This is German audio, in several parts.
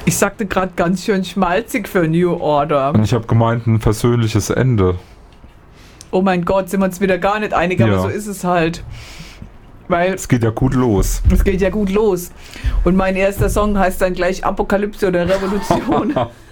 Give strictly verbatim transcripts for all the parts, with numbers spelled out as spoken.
Ich sagte gerade ganz schön schmalzig für New Order. Und ich habe gemeint, ein versöhnliches Ende. Oh mein Gott, sind wir uns wieder gar nicht einig, aber Ja. so ist es halt. Weil Es geht ja gut los. es geht ja gut los. Und mein erster Song heißt dann gleich Apokalypse oder Revolution.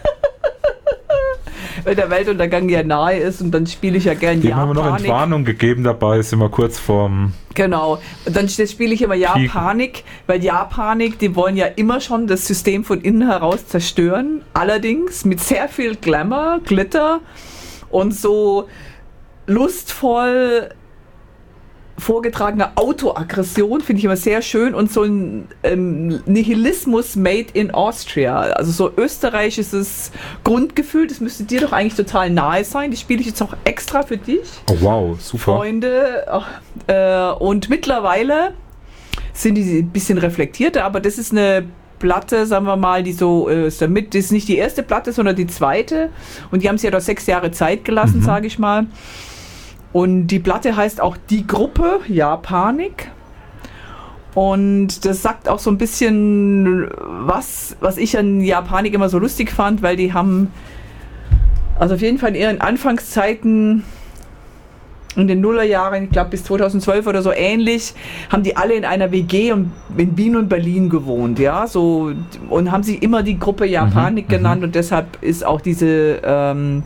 Weil der Weltuntergang ja nahe ist und dann spiele ich ja gern Eben haben wir noch Japanik. Entwarnung gegeben dabei, sind wir kurz vorm... Genau. Und dann spiele ich immer Japanik, weil Japanik, die wollen ja immer schon das System von innen heraus zerstören. Allerdings mit sehr viel Glamour, Glitter und so lustvoll vorgetragener Autoaggression, finde ich immer sehr schön, und so ein ähm, Nihilismus made in Austria, also so österreichisches Grundgefühl, das müsste dir doch eigentlich total nahe sein, die spiele ich jetzt auch extra für dich. Oh wow, super. Freunde, äh, und mittlerweile sind die ein bisschen reflektierter, aber das ist eine Platte, sagen wir mal, die so äh, ist damit, das ist nicht die erste Platte, sondern die zweite, und die haben sich ja doch sechs Jahre Zeit gelassen, Mhm. sage ich mal. Und die Platte heißt auch Die Gruppe, Japanik. Und das sagt auch so ein bisschen was, was ich an Japanik immer so lustig fand, weil die haben, also auf jeden Fall in ihren Anfangszeiten, in den Nullerjahren, ich glaube bis zweitausendzwölf oder so ähnlich, haben die alle in einer W G und in Wien und Berlin gewohnt, ja, so, und haben sich immer die Gruppe Japanik Mhm, genannt, mhm. und deshalb ist auch diese, ähm,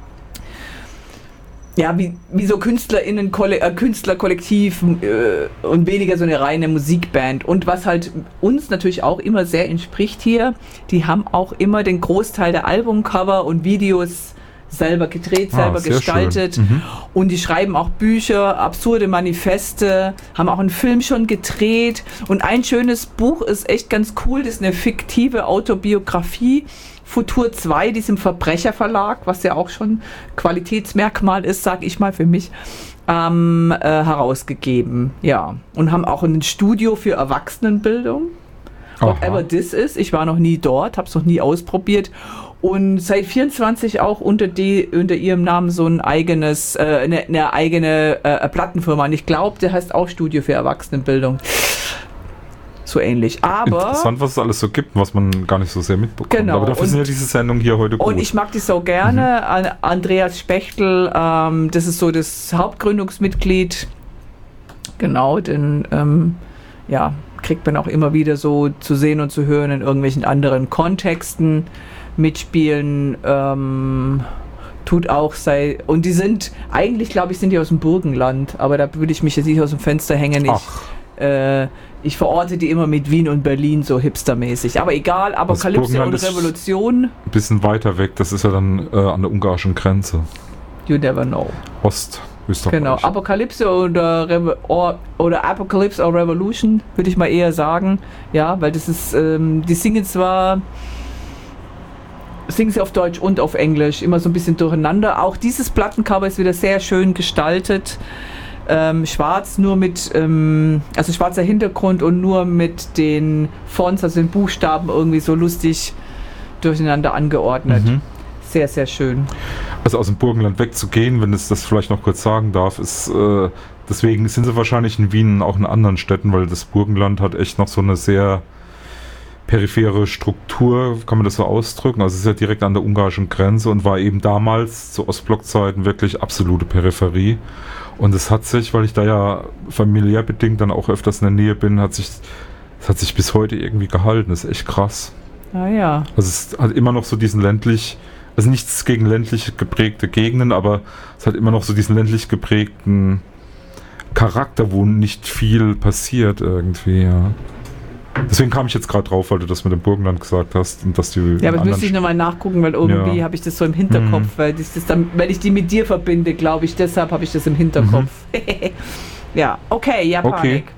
ja, wie, wie so KünstlerInnen, Kolle- äh, Künstlerkollektiv äh, und weniger so eine reine Musikband. Und was halt uns natürlich auch immer sehr entspricht hier, die haben auch immer den Großteil der Albumcover und Videos selber gedreht, Ah, selber sehr gestaltet. schön. Mhm. Und die schreiben auch Bücher, absurde Manifeste, haben auch einen Film schon gedreht. Und ein schönes Buch ist echt ganz cool, das ist eine fiktive Autobiografie. Futur zwei, diesem Verbrecherverlag, was ja auch schon Qualitätsmerkmal ist, sag ich mal für mich, ähm, äh, herausgegeben. Ja. Und haben auch ein Studio für Erwachsenenbildung. Whatever Aha. this is. Ich war noch nie dort, habe es noch nie ausprobiert. Und seit vierundzwanzig auch unter, die, unter ihrem Namen so ein eigenes, äh, eine, eine eigene äh, Plattenfirma. Und ich glaube, der heißt auch Studio für Erwachsenenbildung. So ähnlich. Aber. Interessant, was es alles so gibt, was man gar nicht so sehr mitbekommt. Genau. Aber dafür Und- sind ja diese Sendungen hier heute gut. Und ich mag die so gerne. An- Andreas Spechtel, ähm, das ist so das Hauptgründungsmitglied. Genau, den ähm, ja, kriegt man auch immer wieder so zu sehen und zu hören in irgendwelchen anderen Kontexten mitspielen. Ähm, tut auch sei. Und die sind, eigentlich glaube ich, sind die aus dem Burgenland, aber da würde ich mich jetzt nicht aus dem Fenster hängen. Ich, Ach. äh, ich verorte die immer mit Wien und Berlin so hipstermäßig. Aber egal, Apokalypse Burgenland und ist- Revolution, Ein bisschen weiter weg, das ist ja dann äh, an der ungarischen Grenze. you never know. Ostösterreich. Genau, Apokalypse oder, Revo or, oder Apocalypse or Revolution, würde ich mal eher sagen. Ja, weil das ist, ähm, die singen zwar, singen sie auf Deutsch und auf Englisch, immer so ein bisschen durcheinander. Auch dieses Plattencover ist wieder sehr schön gestaltet. Ähm, schwarz, nur mit, ähm, also schwarzer Hintergrund und nur mit den Fonts, also den Buchstaben irgendwie so lustig durcheinander angeordnet. Mhm. Sehr, sehr schön. Also aus dem Burgenland wegzugehen, wenn es das vielleicht noch kurz sagen darf, ist, äh, deswegen sind sie wahrscheinlich in Wien auch in anderen Städten, weil das Burgenland hat echt noch so eine sehr periphere Struktur, kann man das so ausdrücken. Also es ist ja direkt an der ungarischen Grenze und war eben damals zu Ostblockzeiten wirklich absolute Peripherie. Und es hat sich, weil ich da ja familiär bedingt dann auch öfters in der Nähe bin, hat sich, es hat sich bis heute irgendwie gehalten. Das ist echt krass. Ah ja. Also es hat immer noch so diesen ländlich, also nichts gegen ländlich geprägte Gegenden, aber es hat immer noch so diesen ländlich geprägten Charakter, wo nicht viel passiert irgendwie, ja. Deswegen kam ich jetzt gerade drauf, weil du das mit dem Burgenland gesagt hast und dass die. Ja, aber das müsste ich nochmal nachgucken, weil irgendwie Ja. habe ich das so im Hinterkopf, Mhm. weil ich das dann, wenn ich die mit dir verbinde, glaube ich, deshalb habe ich das im Hinterkopf. Ja, okay, Japanik. Okay.